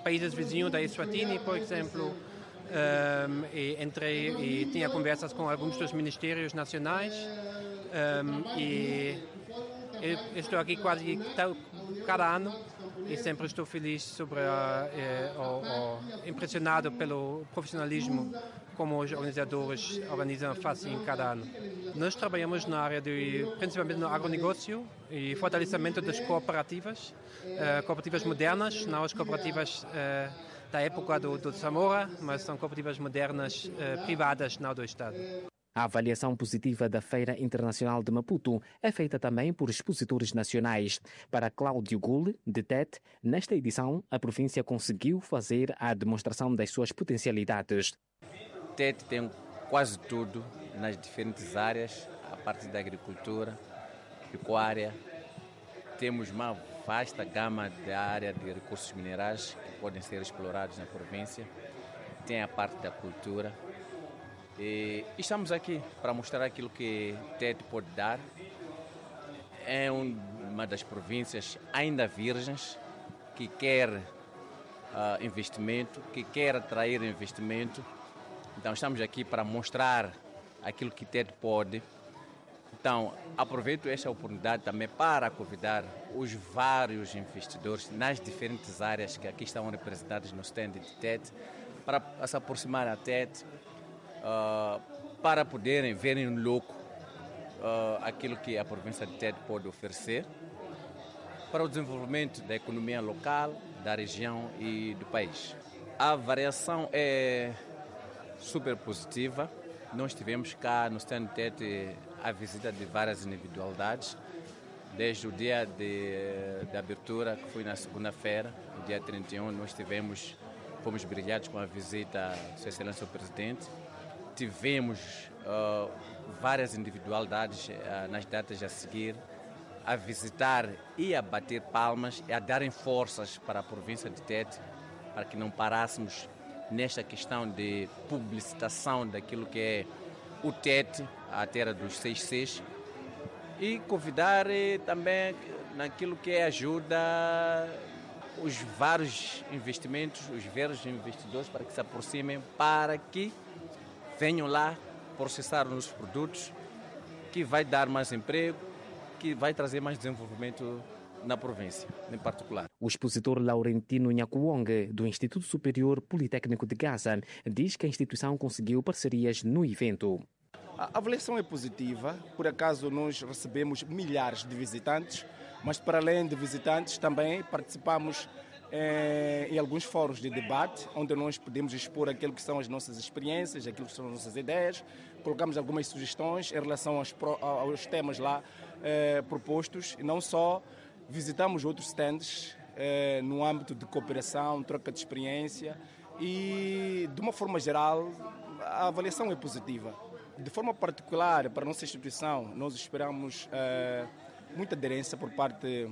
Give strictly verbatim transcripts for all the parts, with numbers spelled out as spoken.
países vizinhos da Eswatini, por exemplo, um, e entrei e tinha conversas com alguns dos ministérios nacionais um, e eu estou aqui quase cada ano e sempre estou feliz sobre a, eh, o, o, impressionado pelo profissionalismo como os organizadores organizam fazem cada ano. Nós trabalhamos na área de, principalmente no agronegócio e fortalecimento das cooperativas, eh, cooperativas modernas, não as cooperativas eh, da época do, do Zamora, mas são cooperativas modernas eh, privadas, não do Estado. A avaliação positiva da Feira Internacional de Maputo é feita também por expositores nacionais. Para Cláudio Gule, de T E T, nesta edição a província conseguiu fazer a demonstração das suas potencialidades. T E T tem quase tudo nas diferentes áreas, a parte da agricultura, pecuária. Temos uma vasta gama da área de recursos minerais que podem ser explorados na província. Tem a parte da cultura. E estamos aqui para mostrar aquilo que T E T pode dar. É uma das províncias ainda virgens que quer uh, investimento, que quer atrair investimento. Então estamos aqui para mostrar aquilo que T E T pode. Então aproveito esta oportunidade também para convidar os vários investidores nas diferentes áreas que aqui estão representados no stand de T E T para se aproximar a T E T. Uh, para poderem verem no loco uh, aquilo que a província de T E T pode oferecer para o desenvolvimento da economia local, da região e do país. A variação é super positiva. Nós tivemos cá no stand T E T a visita de várias individualidades, desde o dia de, de abertura, que foi na segunda-feira, no dia trinta e um, nós tivemos, fomos brilhados com a visita de Sua Excelência o Presidente. Tivemos uh, várias individualidades uh, nas datas a seguir a visitar e a bater palmas e a darem forças para a província de T E T, para que não parássemos nesta questão de publicitação daquilo que é o T E T, a terra dos seis Cs, e convidar eh, também naquilo que é ajuda os vários investimentos, os vários investidores para que se aproximem, para que venham lá processar os produtos, que vai dar mais emprego, que vai trazer mais desenvolvimento na província, em particular. O expositor Laurentino Nhakuong, do Instituto Superior Politécnico de Gaza, diz que a instituição conseguiu parcerias no evento. A avaliação é positiva, por acaso nós recebemos milhares de visitantes, mas para além de visitantes também participamos É, em alguns fóruns de debate, onde nós podemos expor aquilo que são as nossas experiências, aquilo que são as nossas ideias, colocamos algumas sugestões em relação aos, aos temas lá é, propostos, e não só visitamos outros stands é, no âmbito de cooperação, troca de experiência, e de uma forma geral a avaliação é positiva. De forma particular, para a nossa instituição, nós esperamos é, muita aderência por parte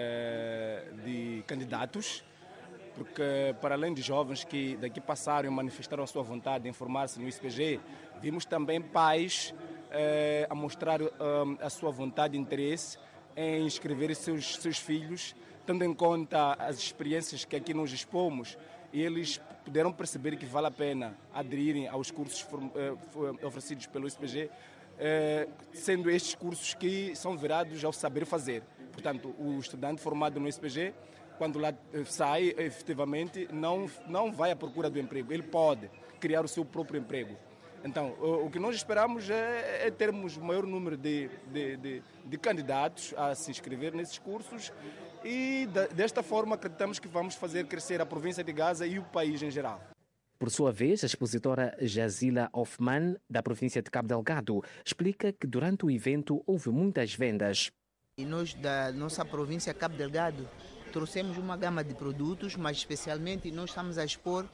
é, de candidatos, porque para além de jovens que daqui passaram e manifestaram a sua vontade de informar-se no I S P G, vimos também pais eh, a mostrar eh, a sua vontade e interesse em inscrever seus, seus filhos, tendo em conta as experiências que aqui nos expomos, e eles puderam perceber que vale a pena aderirem aos cursos eh, oferecidos pelo I S P G, eh, sendo estes cursos que são virados ao saber fazer. Portanto, o estudante formado no I S P G, quando lá sai, efetivamente, não, não vai à procura do emprego. Ele pode criar o seu próprio emprego. Então, o, o que nós esperamos é, é termos o maior número de, de, de, de candidatos a se inscrever nesses cursos, e da, desta forma acreditamos que vamos fazer crescer a província de Gaza e o país em geral. Por sua vez, a expositora Jazila Hoffman, da província de Cabo Delgado, explica que durante o evento houve muitas vendas. E nós, da nossa província Cabo Delgado, trouxemos uma gama de produtos, mas especialmente nós estamos a expor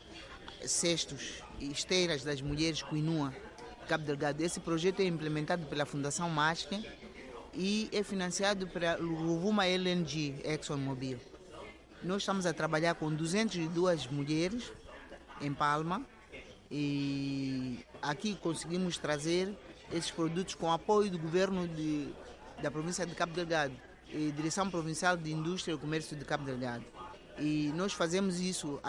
cestos e esteiras das mulheres Quinua Cabo Delgado. Esse projeto é implementado pela Fundação Masque e é financiado pela Rovuma L N G ExxonMobil. Nós estamos a trabalhar com duzentas e duas mulheres em Palma, e aqui conseguimos trazer esses produtos com apoio do governo de, da província de Cabo Delgado e Direção Provincial de Indústria e Comércio de Cabo Delgado. E nós fazemos isso